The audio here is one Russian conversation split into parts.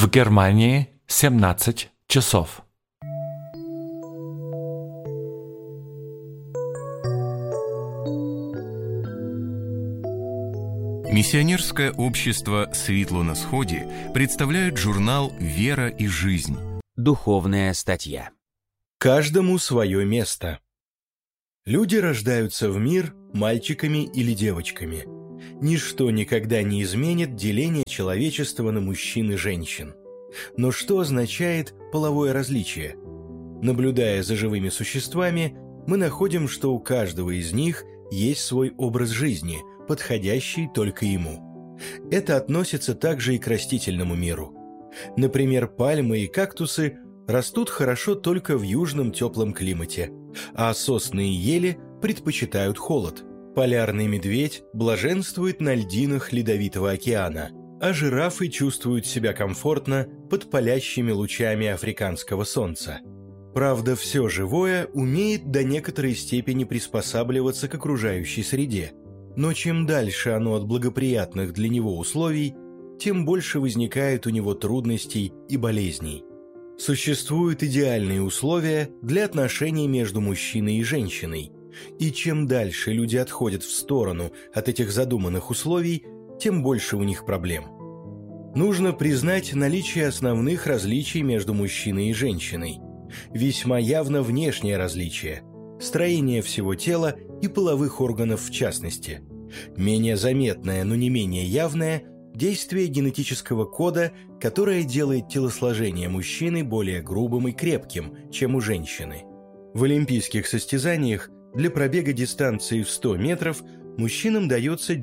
В Германии 17 часов. Миссионерское общество «Светло на сходе» представляет журнал «Вера и жизнь». Духовная статья. Каждому свое место. Люди рождаются в мир мальчиками или девочками. Ничто никогда не изменит деление человечества на мужчин и женщин. Но что означает половое различие? Наблюдая за живыми существами, мы находим, что у каждого из них есть свой образ жизни, подходящий только ему. Это относится также и к растительному миру. Например, пальмы и кактусы растут хорошо только в южном теплом климате, а сосны и ели предпочитают холод. Полярный медведь блаженствует на льдинах Ледовитого океана, а жирафы чувствуют себя комфортно под палящими лучами африканского солнца. Правда, все живое умеет до некоторой степени приспосабливаться к окружающей среде, но чем дальше оно от благоприятных для него условий, тем больше возникает у него трудностей и болезней. Существуют идеальные условия для отношений между мужчиной и женщиной, и чем дальше люди отходят в сторону от этих задуманных условий, тем больше у них проблем. Нужно признать наличие основных различий между мужчиной и женщиной. Весьма явно внешнее различие – строение всего тела и половых органов в частности. Менее заметное, но не менее явное – действие генетического кода, которое делает телосложение мужчины более грубым и крепким, чем у женщины. В олимпийских состязаниях для пробега дистанции в 100 метров мужчинам дается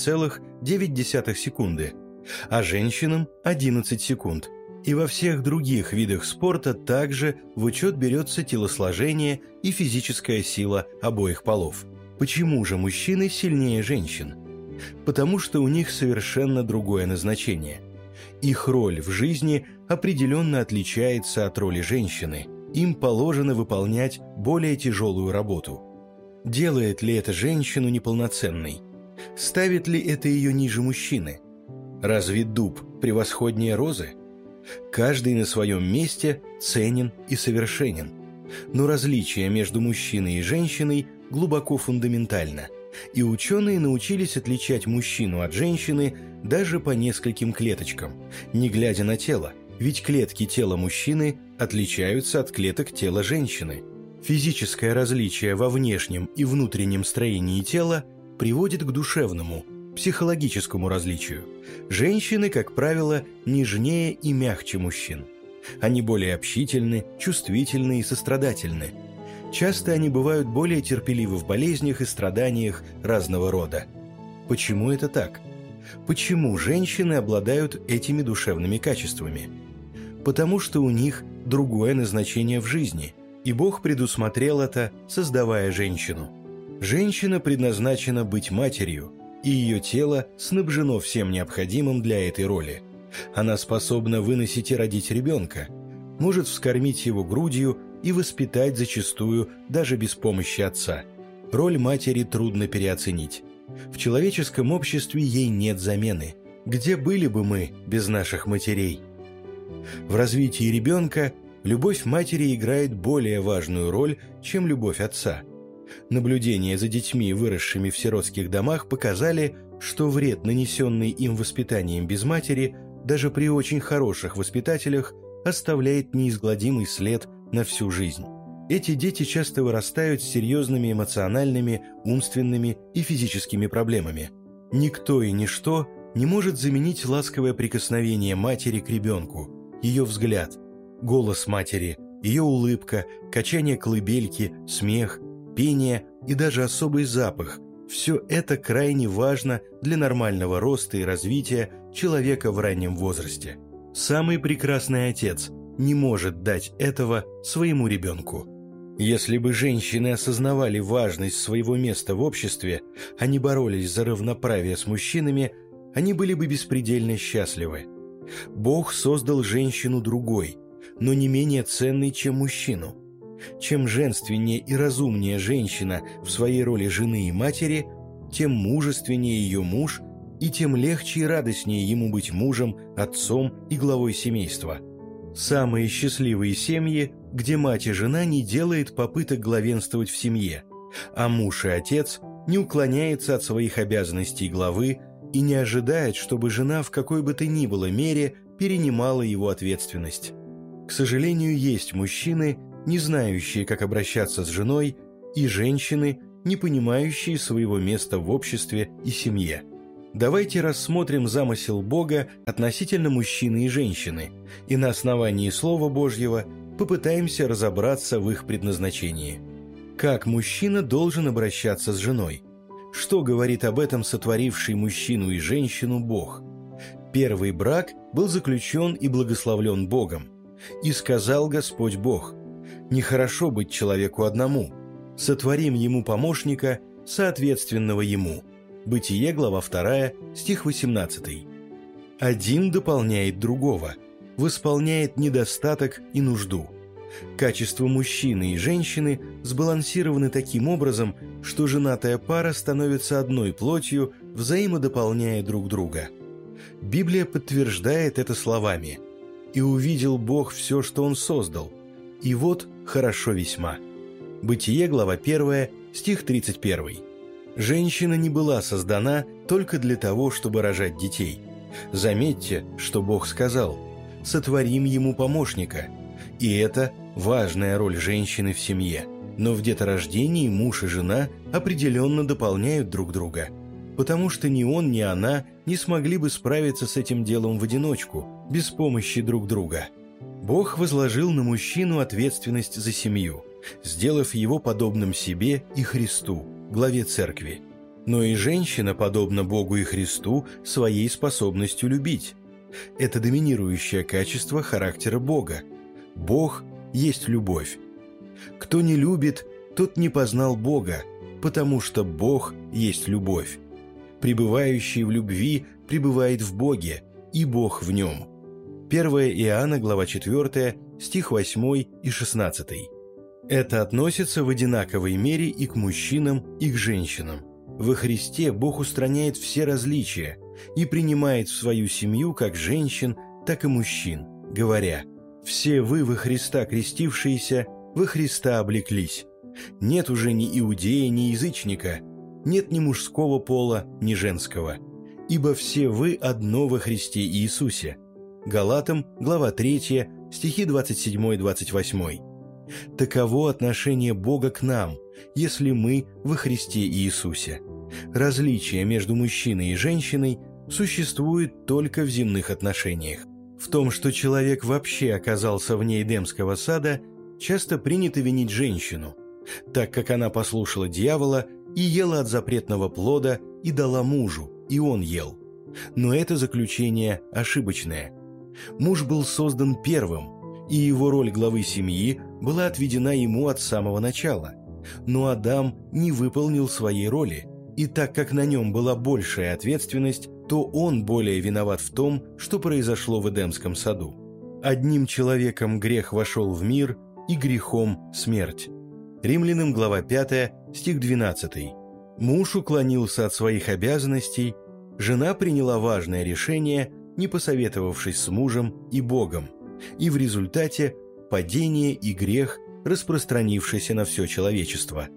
9,9 секунды, а женщинам – 11 секунд. И во всех других видах спорта также в учет берется телосложение и физическая сила обоих полов. Почему же мужчины сильнее женщин? Потому что у них совершенно другое назначение. Их роль в жизни определенно отличается от роли женщины. Им положено выполнять более тяжелую работу. Делает ли это женщину неполноценной? Ставит ли это ее ниже мужчины? Разве дуб превосходнее розы? Каждый на своем месте ценен и совершенен. Но различие между мужчиной и женщиной глубоко фундаментально, и ученые научились отличать мужчину от женщины даже по нескольким клеточкам, не глядя на тело, ведь клетки тела мужчины отличаются от клеток тела женщины. Физическое различие во внешнем и внутреннем строении тела приводит к душевному, психологическому различию. Женщины, как правило, нежнее и мягче мужчин. Они более общительны, чувствительны и сострадательны. Часто они бывают более терпеливы в болезнях и страданиях разного рода. Почему это так? Почему женщины обладают этими душевными качествами? Потому что у них другое назначение в жизни, и Бог предусмотрел это, создавая женщину. Женщина предназначена быть матерью, и ее тело снабжено всем необходимым для этой роли. Она способна выносить и родить ребенка, может вскормить его грудью и воспитать зачастую даже без помощи отца. Роль матери трудно переоценить. В человеческом обществе ей нет замены. Где были бы мы без наших матерей? В развитии ребенка любовь матери играет более важную роль, чем любовь отца. Наблюдения за детьми, выросшими в сиротских домах, показали, что вред, нанесенный им воспитанием без матери, даже при очень хороших воспитателях, оставляет неизгладимый след на всю жизнь. Эти дети часто вырастают с серьезными эмоциональными, умственными и физическими проблемами. Никто и ничто не может заменить ласковое прикосновение матери к ребенку, ее взгляд, голос матери, ее улыбка, качание колыбельки, смех, пение и даже особый запах. Все это крайне важно для нормального роста и развития человека в раннем возрасте. Самый прекрасный отец не может дать этого своему ребенку. Если бы женщины осознавали важность своего места в обществе, а не боролись за равноправие с мужчинами, они были бы беспредельно счастливы. Бог создал женщину другой, но не менее ценной, чем мужчину. Чем женственнее и разумнее женщина в своей роли жены и матери, тем мужественнее ее муж и тем легче и радостнее ему быть мужем, отцом и главой семейства. Самые счастливые семьи, где мать и жена не делает попыток главенствовать в семье, а муж и отец не уклоняется от своих обязанностей главы и не ожидает, чтобы жена в какой бы то ни было мере перенимала его ответственность. К сожалению, есть мужчины, не знающие, как обращаться с женой, и женщины, не понимающие своего места в обществе и семье. Давайте рассмотрим замысел Бога относительно мужчины и женщины, и на основании Слова Божьего попытаемся разобраться в их предназначении. Как мужчина должен обращаться с женой? Что говорит об этом сотворивший мужчину и женщину Бог? Первый брак был заключен и благословлен Богом. «И сказал Господь Бог: нехорошо быть человеку одному, сотворим ему помощника, соответственного ему». Бытие, глава 2, стих 18. Один дополняет другого, восполняет недостаток и нужду. Качества мужчины и женщины сбалансированы таким образом, что женатая пара становится одной плотью, взаимодополняя друг друга. Библия подтверждает это словами: «И увидел Бог все, что Он создал, и вот хорошо весьма». Бытие, глава 1, стих 31. Женщина не была создана только для того, чтобы рожать детей. Заметьте, что Бог сказал: «Сотворим ему помощника». И это важная роль женщины в семье. Но в деторождении муж и жена определенно дополняют друг друга, потому что ни он, ни она не смогли бы справиться с этим делом в одиночку, без помощи друг друга. Бог возложил на мужчину ответственность за семью, сделав его подобным себе и Христу, главе церкви. Но и женщина подобна Богу и Христу своей способностью любить. Это доминирующее качество характера Бога. Бог есть любовь. Кто не любит, тот не познал Бога, потому что Бог есть любовь. Пребывающий в любви пребывает в Боге, и Бог в нем. 1 Иоанна, глава 4, стих 8 и 16. Это относится в одинаковой мере и к мужчинам, и к женщинам. Во Христе Бог устраняет все различия и принимает в свою семью как женщин, так и мужчин, говоря: «Все вы во Христа крестившиеся, во Христа облеклись. Нет уже ни иудея, ни язычника, нет ни мужского пола, ни женского, ибо все вы одно во Христе Иисусе». Галатам, глава 3, стихи 27-28. Таково отношение Бога к нам, если мы во Христе Иисусе. Различие между мужчиной и женщиной существует только в земных отношениях. В том, что человек вообще оказался вне Эдемского сада, часто принято винить женщину, так как она послушала дьявола и ела от запретного плода и дала мужу, и он ел. Но это заключение ошибочное. Муж был создан первым, и его роль главы семьи была отведена ему от самого начала. Но Адам не выполнил своей роли, и так как на нем была большая ответственность, то он более виноват в том, что произошло в Эдемском саду. Одним человеком грех вошел в мир, и грехом смерть. Римлянам, глава 5, стих 12. Муж уклонился от своих обязанностей, жена приняла важное решение, не посоветовавшись с мужем и Богом, и в результате падение и грех, распространившийся на все человечество.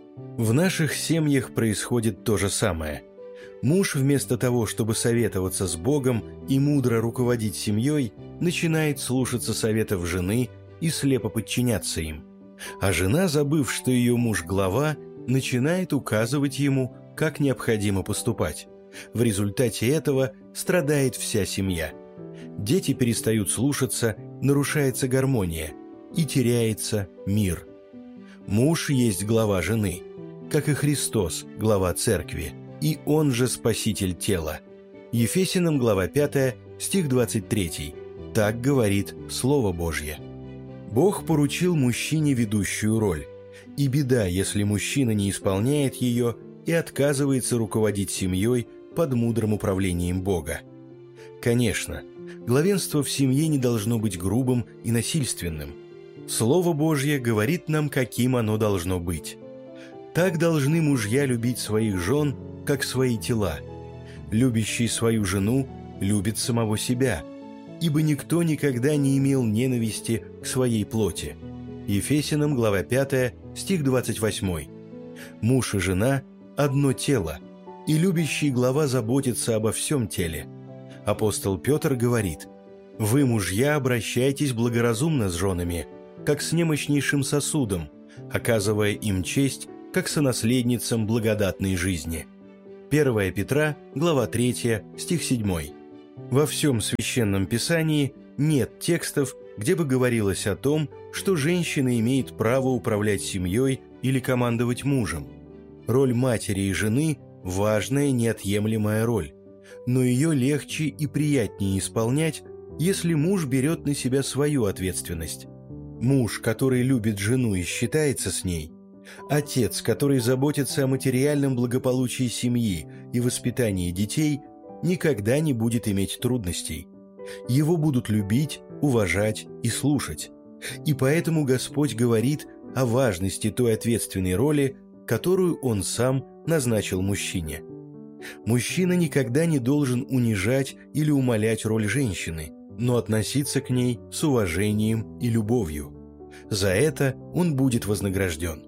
В наших семьях происходит то же самое. Муж вместо того, чтобы советоваться с Богом и мудро руководить семьей, начинает слушаться советов жены и слепо подчиняться им. А жена, забыв, что ее муж глава, начинает указывать ему, как необходимо поступать. В результате этого страдает вся семья. Дети перестают слушаться, нарушается гармония и теряется мир. Муж есть глава жены, как и Христос, глава церкви, и он же спаситель тела. Ефесянам, глава 5, стих 23. Так говорит Слово Божье. Бог поручил мужчине ведущую роль, и беда, если мужчина не исполняет ее и отказывается руководить семьей под мудрым управлением Бога. Конечно, главенство в семье не должно быть грубым и насильственным. Слово Божье говорит нам, каким оно должно быть. Так должны мужья любить своих жен, как свои тела. Любящий свою жену любит самого себя, ибо никто никогда не имел ненависти к своей плоти». Ефесянам, глава 5, стих 28. Муж и жена – одно тело, и любящий глава заботится обо всем теле. Апостол Петр говорит: «Вы, мужья, обращайтесь благоразумно с женами, как с немощнейшим сосудом, оказывая им честь, как сонаследницам благодатной жизни». 1 Петра, глава 3, стих 7. Во всем Священном Писании нет текстов, где бы говорилось о том, что женщина имеет право управлять семьей или командовать мужем. Роль матери и жены – важная, неотъемлемая роль, но ее легче и приятнее исполнять, если муж берет на себя свою ответственность. Муж, который любит жену и считается с ней, отец, который заботится о материальном благополучии семьи и воспитании детей, никогда не будет иметь трудностей. Его будут любить, уважать и слушать. И поэтому Господь говорит о важности той ответственной роли, которую Он сам назначил мужчине. Мужчина никогда не должен унижать или умалять роль женщины, но относиться к ней с уважением и любовью. За это он будет вознагражден.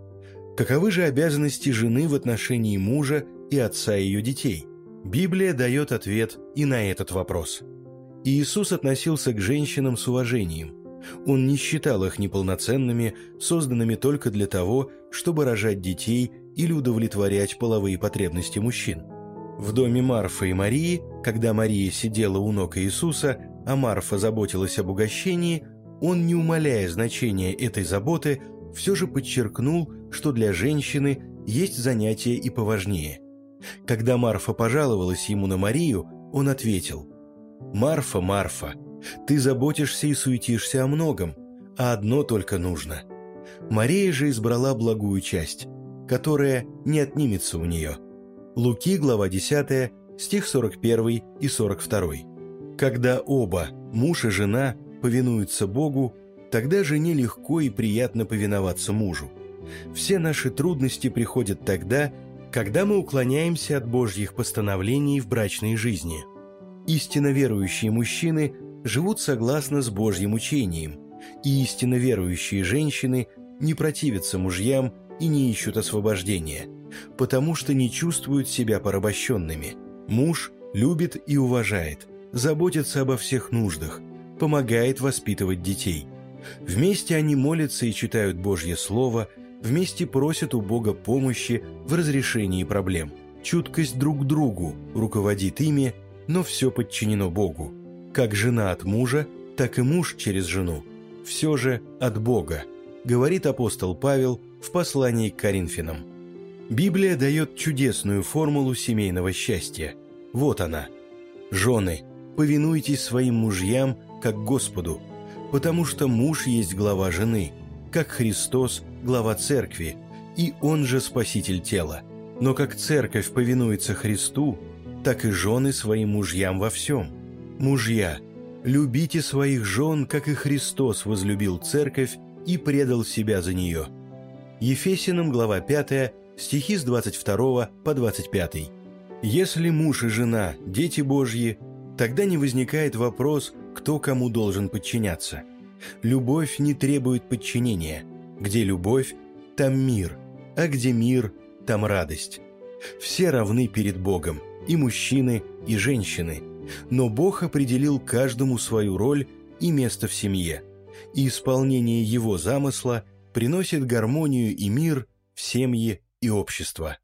Каковы же обязанности жены в отношении мужа и отца ее детей? Библия дает ответ и на этот вопрос. Иисус относился к женщинам с уважением. Он не считал их неполноценными, созданными только для того, чтобы рожать детей или удовлетворять половые потребности мужчин. В доме Марфы и Марии, когда Мария сидела у ног Иисуса, а Марфа заботилась об угощении, он, не умаляя значения этой заботы, все же подчеркнул, что для женщины есть занятие и поважнее. Когда Марфа пожаловалась ему на Марию, он ответил: «Марфа, Марфа, ты заботишься и суетишься о многом, а одно только нужно. Мария же избрала благую часть, которая не отнимется у нее». Луки, глава 10, стих 41 и 42. Когда оба, муж и жена, повинуются Богу, тогда жене легко и приятно повиноваться мужу. Все наши трудности приходят тогда, когда мы уклоняемся от Божьих постановлений в брачной жизни. Истинно верующие мужчины живут согласно с Божьим учением, и истинно верующие женщины не противятся мужьям и не ищут освобождения, потому что не чувствуют себя порабощенными. Муж любит и уважает, заботится обо всех нуждах, помогает воспитывать детей. Вместе они молятся и читают Божье Слово, вместе просят у Бога помощи в разрешении проблем. Чуткость друг к другу руководит ими, но все подчинено Богу. Как жена от мужа, так и муж через жену. Все же от Бога, говорит апостол Павел в послании к Коринфянам. Библия дает чудесную формулу семейного счастья. Вот она. «Жены, повинуйтесь своим мужьям, как Господу, потому что муж есть глава жены, как Христос – глава церкви, и Он же спаситель тела. Но как церковь повинуется Христу, так и жены своим мужьям во всем. Мужья, любите своих жен, как и Христос возлюбил церковь и предал себя за нее». Ефесянам, глава 5, стихи с 22 по 25. Если муж и жена – дети Божьи, тогда не возникает вопрос, кто кому должен подчиняться. Любовь не требует подчинения. Где любовь, там мир, а где мир, там радость. Все равны перед Богом, и мужчины, и женщины, но Бог определил каждому свою роль и место в семье, и исполнение Его замысла приносит гармонию и мир в семьи и общество.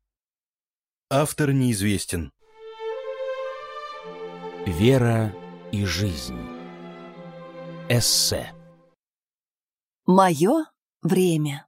Автор неизвестен. Вера и жизнь. Эссе. Мое время.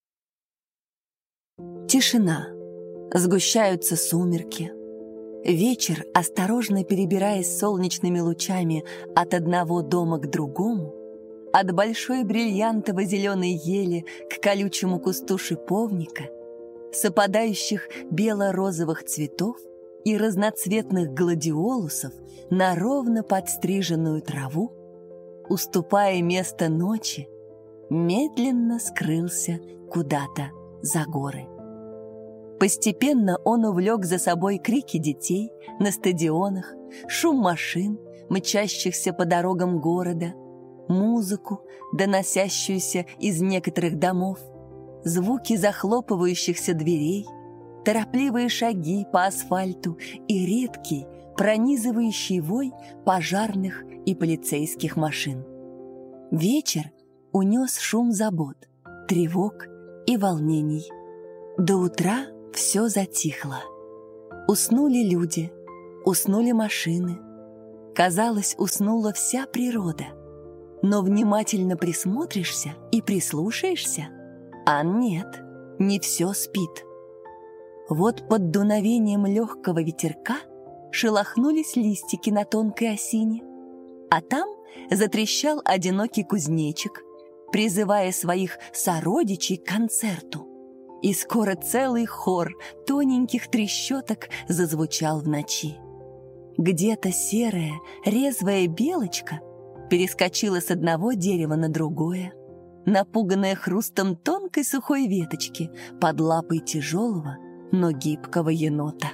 Тишина. Сгущаются сумерки. Вечер, осторожно перебираясь солнечными лучами от одного дома к другому, от большой бриллиантово-зеленой ели к колючему кусту шиповника, с опадающих бело-розовых цветов и разноцветных гладиолусов на ровно подстриженную траву, уступая место ночи, медленно скрылся куда-то за горы. Постепенно он увлек за собой крики детей на стадионах, шум машин, мчащихся по дорогам города, музыку, доносящуюся из некоторых домов, звуки захлопывающихся дверей, торопливые шаги по асфальту и редкий, пронизывающий вой пожарных и полицейских машин. Вечер унес шум забот, тревог и волнений. До утра все затихло. Уснули люди, уснули машины. Казалось, уснула вся природа. Но внимательно присмотришься и прислушаешься, а нет, не все спит. Вот под дуновением легкого ветерка шелохнулись листики на тонкой осине, а там затрещал одинокий кузнечик, призывая своих сородичей к концерту. И скоро целый хор тоненьких трещоток зазвучал в ночи. Где-то серая, резвая белочка перескочила с одного дерева на другое, напуганная хрустом тонкой сухой веточки под лапой тяжелого, но гибкого енота.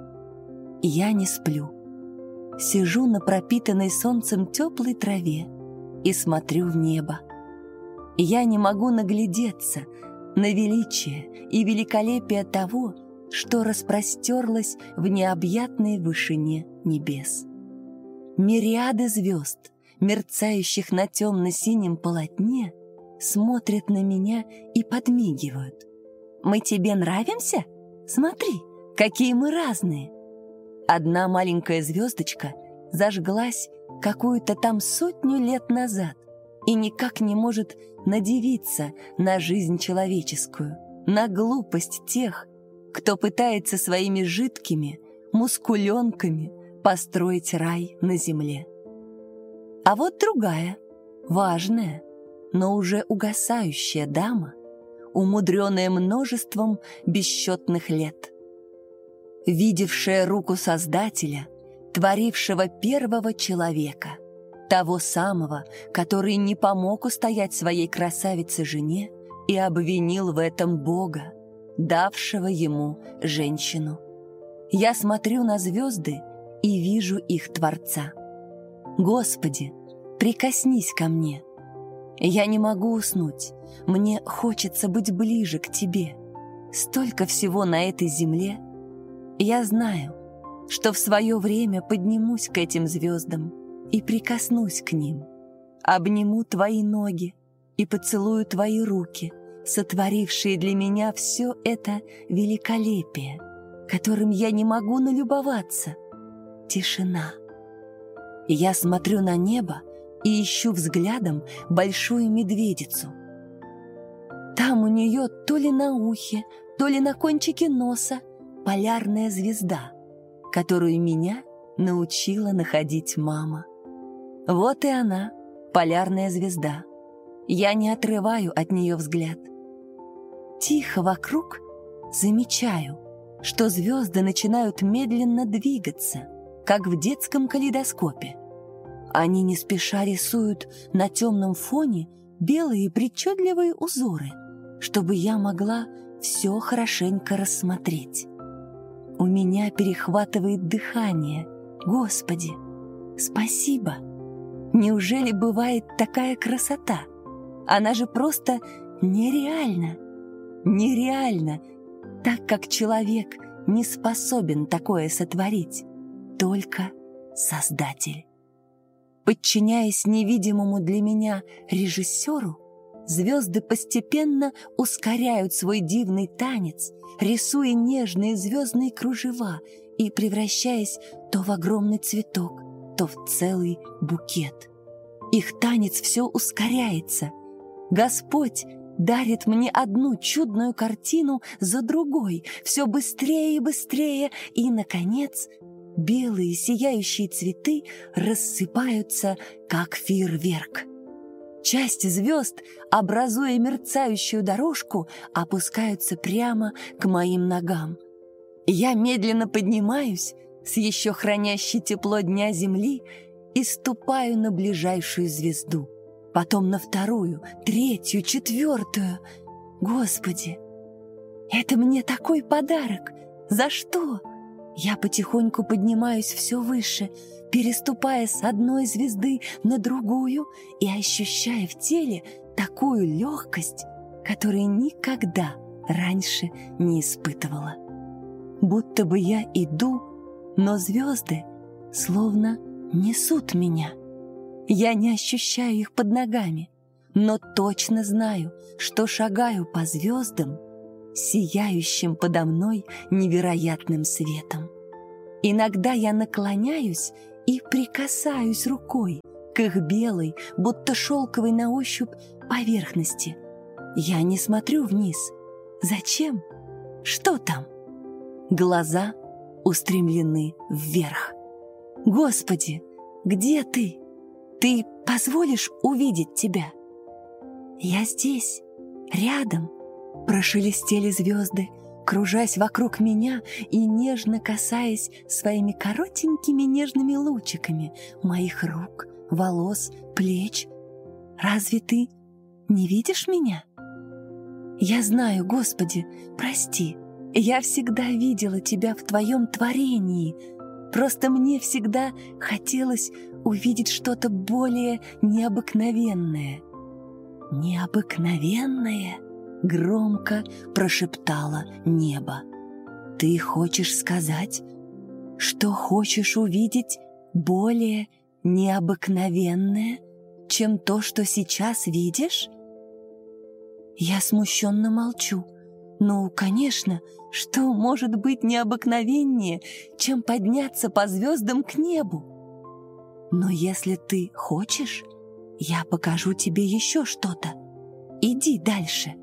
Я не сплю. Сижу на пропитанной солнцем теплой траве и смотрю в небо. Я не могу наглядеться на величие и великолепие того, что распростерлось в необъятной вышине небес. Мириады звезд, мерцающих на темно-синем полотне, смотрят на меня и подмигивают. «Мы тебе нравимся? Смотри, какие мы разные!» Одна маленькая звездочка зажглась какую-то там 100 лет назад и никак не может надивиться на жизнь человеческую, на глупость тех, кто пытается своими жидкими мускуленками построить рай на земле. А вот другая, важная, но уже угасающая дама, умудренная множеством бесчетных лет, видевшая руку Создателя, творившего первого человека, того самого, который не помог устоять своей красавице-жене и обвинил в этом Бога, давшего ему женщину. Я смотрю на звезды и вижу их Творца. Господи, прикоснись ко мне. Я не могу уснуть, мне хочется быть ближе к Тебе. Столько всего на этой земле. Я знаю, что в свое время поднимусь к этим звездам и прикоснусь к ним, обниму Твои ноги и поцелую Твои руки, сотворившие для меня все это великолепие, которым я не могу налюбоваться. Тишина. Я смотрю на небо и ищу взглядом большую медведицу. Там у нее то ли на ухе, то ли на кончике носа полярная звезда, которую меня научила находить мама. Вот и она, полярная звезда. Я не отрываю от нее взгляд. Тихо вокруг замечаю, что звезды начинают медленно двигаться, как в детском калейдоскопе. Они не спеша рисуют на темном фоне белые причудливые узоры, чтобы я могла все хорошенько рассмотреть. У меня перехватывает дыхание. Господи, спасибо! Неужели бывает такая красота? Она же просто нереальна. Нереально, так как человек не способен такое сотворить, только Создатель. Подчиняясь невидимому для меня режиссеру, звезды постепенно ускоряют свой дивный танец, рисуя нежные звездные кружева и превращаясь то в огромный цветок, то в целый букет. Их танец все ускоряется. Господь дарит мне одну чудную картину за другой, все быстрее и быстрее, и, наконец, белые сияющие цветы рассыпаются, как фейерверк. Часть звезд, образуя мерцающую дорожку, опускаются прямо к моим ногам. Я медленно поднимаюсь с еще хранящей тепло дня земли и ступаю на ближайшую звезду, потом на вторую, третью, четвертую. Господи, Это мне такой подарок! За что? Я потихоньку поднимаюсь все выше, переступая с одной звезды на другую и ощущая в теле такую легкость, которую никогда раньше не испытывала. Будто бы я иду, но звезды словно несут меня. Я не ощущаю их под ногами, но точно знаю, что шагаю по звездам, сияющим подо мной невероятным светом. Иногда я наклоняюсь и прикасаюсь рукой к их белой, будто шелковой на ощупь поверхности. Я не смотрю вниз. Зачем? Что там? Глаза устремлены вверх. Господи, где ты? Ты позволишь увидеть тебя? Я здесь, рядом. Прошелестели звезды, кружась вокруг меня и нежно касаясь своими коротенькими нежными лучиками моих рук, волос, плеч. Разве ты не видишь меня? Я знаю, Господи, прости, я всегда видела Тебя в Твоем творении. Просто мне всегда хотелось увидеть что-то более необыкновенное. Необыкновенное? Громко прошептало небо. Ты хочешь сказать, что хочешь увидеть более необыкновенное, чем то, что сейчас видишь? Я смущенно молчу. Ну, конечно, что может быть необыкновеннее, чем подняться по звездам к небу? Но если ты хочешь, я покажу тебе еще что-то. Иди дальше.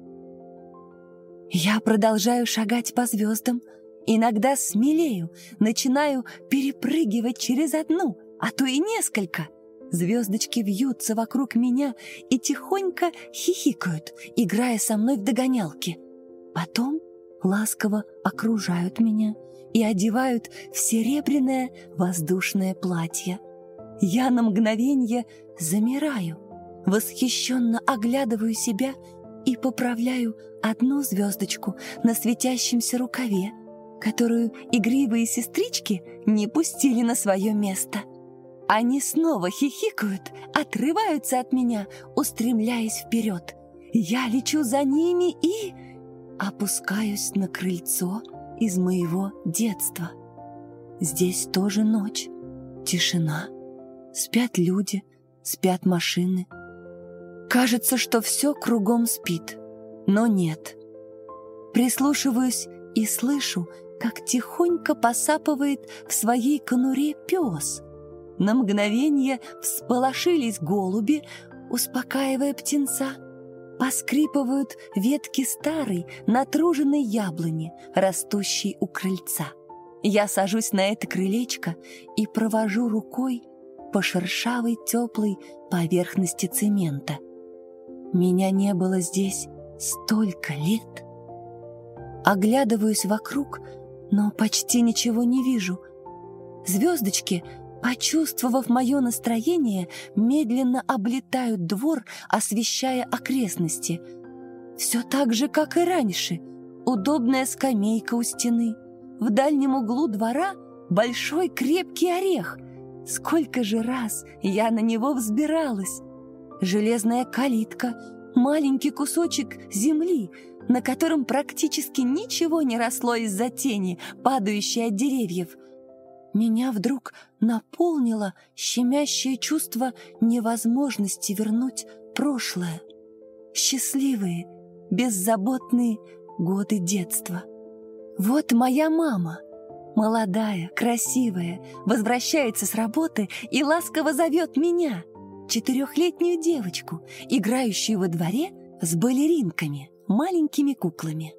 Я продолжаю шагать по звездам, иногда смелею, начинаю перепрыгивать через одну, а то и несколько. Звездочки вьются вокруг меня и тихонько хихикают, играя со мной в догонялки. Потом ласково окружают меня и одевают в серебряное воздушное платье. Я на мгновенье замираю, восхищенно оглядываю себя и поправляю одну звездочку на светящемся рукаве, которую игривые сестрички не пустили на свое место. Они снова хихикают, отрываются от меня, устремляясь вперед. Я лечу за ними и опускаюсь на крыльцо из моего детства. Здесь тоже ночь, тишина, спят люди, спят машины. Кажется, что все кругом спит, но нет. Прислушиваюсь и слышу, как тихонько посапывает в своей конуре пес. На мгновение всполошились голуби, успокаивая птенца. Поскрипывают ветки старой, натруженной яблони, растущей у крыльца. Я сажусь на это крылечко и провожу рукой по шершавой теплой поверхности цемента. Меня не было здесь столько лет. Оглядываюсь вокруг, но почти ничего не вижу. Звездочки, почувствовав мое настроение, медленно облетают двор, освещая окрестности. Все так же, как и раньше. Удобная скамейка у стены. В дальнем углу двора большой крепкий орех. Сколько же раз я на него взбиралась. Железная калитка, маленький кусочек земли, на котором практически ничего не росло из-за тени, падающей от деревьев. Меня вдруг наполнило щемящее чувство невозможности вернуть прошлое. Счастливые, беззаботные годы детства. Вот моя мама, молодая, красивая, возвращается с работы и ласково зовет меня, 4-летнюю девочку, играющую во дворе с балеринками, маленькими куклами.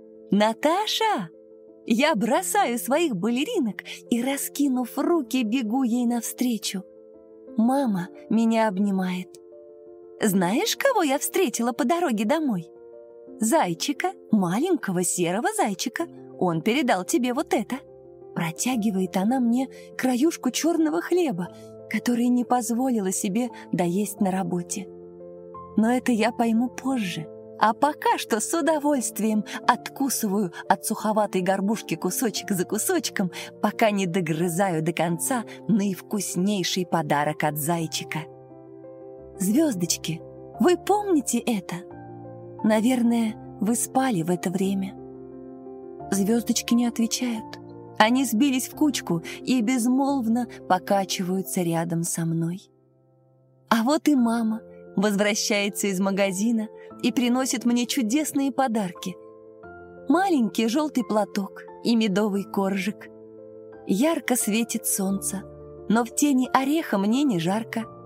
«Наташа!» Я бросаю своих балеринок и, раскинув руки, бегу ей навстречу. Мама меня обнимает. «Знаешь, кого я встретила по дороге домой? Зайчика, маленького серого зайчика. Он передал тебе вот это». Протягивает она мне краюшку черного хлеба, который не позволила себе доесть на работе. Но это я пойму позже, А пока что с удовольствием откусываю от суховатой горбушки кусочек за кусочком, пока не догрызаю до конца наивкуснейший подарок от зайчика. Звездочки, вы помните это? Наверное, вы спали в это время. Звездочки не отвечают. Они сбились в кучку и безмолвно покачиваются рядом со мной. А вот и мама возвращается из магазина и приносит мне чудесные подарки. Маленький желтый платок и медовый коржик. Ярко светит солнце, но в тени ореха мне не жарко.